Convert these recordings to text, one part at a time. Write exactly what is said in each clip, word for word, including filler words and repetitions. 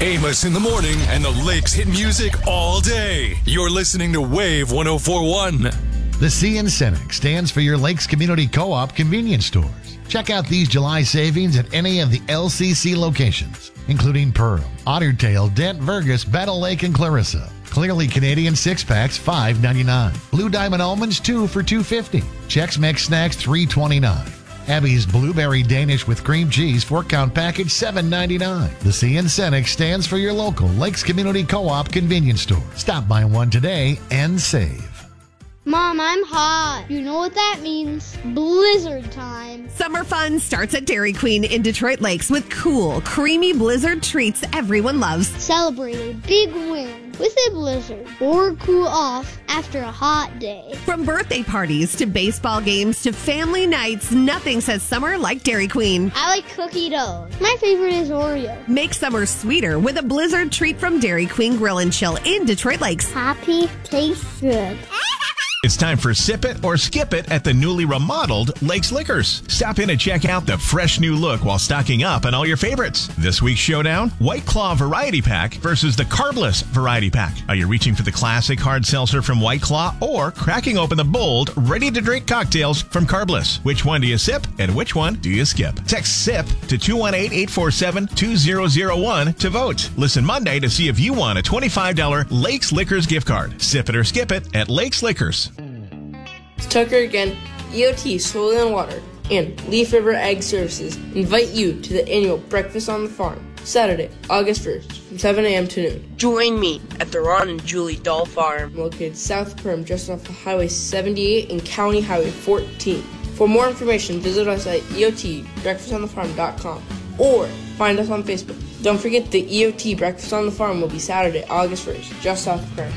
Amos in the morning and the Lakes hit music all day. You're listening to Wave one oh four point one. The C in Cenex stands for your Lakes Community Co-op convenience stores. Check out these July savings at any of the L C C locations, including Pearl, Otter Tail, Dent, Vergas, Battle Lake, and Clarissa. Clearly Canadian six-packs, five ninety-nine. Blue Diamond Almonds, two for two fifty. Chex Mix Snacks, three twenty-nine. Abby's Blueberry Danish with cream cheese, four-count package, seven ninety-nine. The C in Cenex stands for your local Lakes Community Co-op convenience store. Stop by one today and save. Mom, I'm hot. You know what that means? Blizzard time. Summer fun starts at Dairy Queen in Detroit Lakes with cool, creamy blizzard treats everyone loves. Celebrate a big win with a blizzard or cool off after a hot day. From birthday parties to baseball games to family nights, nothing says summer like Dairy Queen. I like cookie dough. My favorite is Oreo. Make summer sweeter with a blizzard treat from Dairy Queen Grill and Chill in Detroit Lakes. Happy tastes good. It's time for Sip It or Skip It at the newly remodeled Lakes Liquors. Stop in and check out the fresh new look while stocking up on all your favorites. This week's showdown, White Claw Variety Pack versus the Carbless Variety Pack. Are you reaching for the classic hard seltzer from White Claw or cracking open the bold, ready-to-drink cocktails from Carbless? Which one do you sip and which one do you skip? Text SIP to two one eight, eight four seven, two zero zero one to vote. Listen Monday to see if you won a twenty-five dollars Lakes Liquors gift card. Sip it or skip it at Lakes Liquors. It's Tucker again. E O T Soil and Water and Leaf River Ag Services invite you to the annual Breakfast on the Farm, Saturday, August first, from seven a.m. to noon. Join me at the Ron and Julie Doll Farm, located south of Perham, just off of Highway seventy-eight and County Highway fourteen. For more information, visit us at E O T breakfast on the farm dot com or find us on Facebook. Don't forget the E O T Breakfast on the Farm will be Saturday, August first, just south of Perham.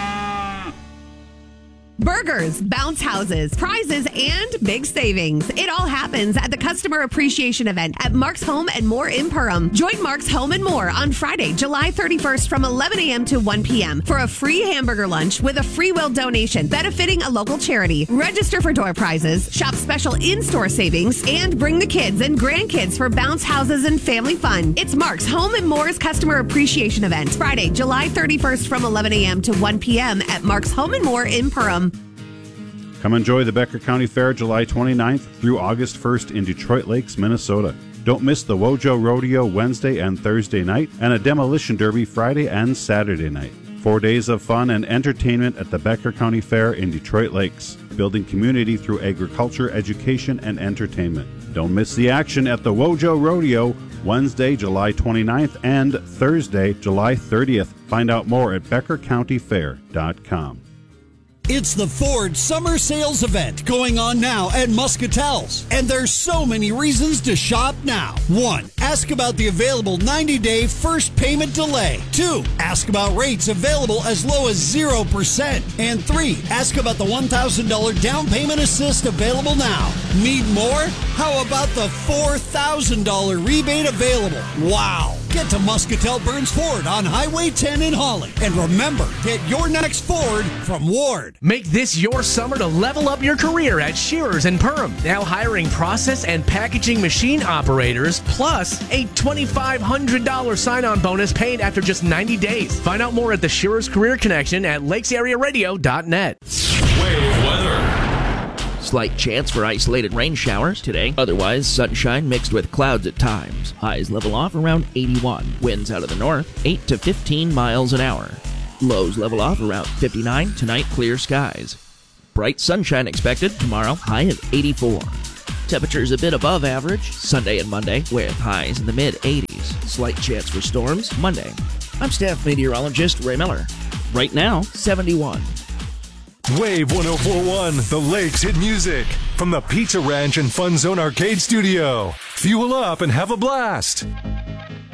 Burgers, bounce houses, prizes, and big savings. It all happens at the Customer Appreciation Event at Mark's Home and More in Perham. Join Mark's Home and More on Friday, July thirty-first from eleven a.m. to one p.m. for a free hamburger lunch with a free will donation benefiting a local charity. Register for door prizes, shop special in-store savings, and bring the kids and grandkids for bounce houses and family fun. It's Mark's Home and More's Customer Appreciation Event, Friday, July thirty-first from eleven a.m. to one p.m. at Mark's Home and More in Perham. Come enjoy the Becker County Fair July twenty-ninth through August first in Detroit Lakes, Minnesota. Don't miss the Wojo Rodeo Wednesday and Thursday night and a Demolition Derby Friday and Saturday night. Four days of fun and entertainment at the Becker County Fair in Detroit Lakes, building community through agriculture, education, and entertainment. Don't miss the action at the Wojo Rodeo Wednesday, July twenty-ninth and Thursday, July thirtieth. Find out more at becker county fair dot com. It's the Ford Summer Sales Event going on now at Muscatel's. And there's so many reasons to shop now. One, ask about the available ninety-day first payment delay. Two, ask about rates available as low as zero percent. And three, ask about the one thousand dollars down payment assist available now. Need more? How about the four thousand dollars rebate available? Wow! Get to Muscatel Burns Ford on Highway ten in Holly. And remember, get your next Ford from Ward. Make this your summer to level up your career at Shearers and Perham. Now hiring process and packaging machine operators, plus a twenty-five hundred dollars sign-on bonus paid after just ninety days. Find out more at the Shearers Career Connection at lakes area radio dot net. Wave weather. Slight chance for isolated rain showers today. Otherwise, sunshine mixed with clouds at times. Highs level off around eighty-one. Winds out of the north, eight to fifteen miles an hour. Lows level off around fifty-nine. Tonight, clear skies. Bright sunshine expected tomorrow, high of eighty-four. Temperatures a bit above average Sunday and Monday, with highs in the mid eighties. Slight chance for storms Monday. I'm staff meteorologist Ray Miller. Right now, seventy-one. Wave one oh four point one, the Lakes hit music from the Pizza Ranch and Fun Zone Arcade Studio. Fuel up and have a blast.